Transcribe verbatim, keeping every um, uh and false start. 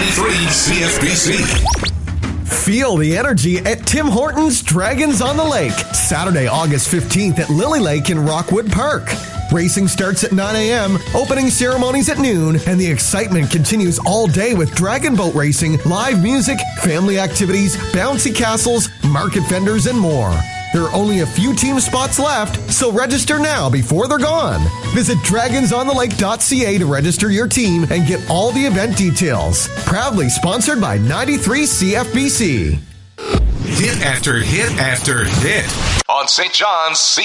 ninety-three C F B C. Feel the energy at Tim Hortons Dragons on the Lake, Saturday, August fifteenth at Lily Lake in Rockwood Park. Racing starts at nine a.m., opening ceremonies at noon, and the excitement continues all day with dragon boat racing, live music, family activities, bouncy castles, market vendors, and more. There are only a few team spots left, so register now before they're gone. Visit dragons on the lake dot c a to register your team and get all the event details. Proudly sponsored by ninety-three C F B C. Hit after hit after hit on Saint John's C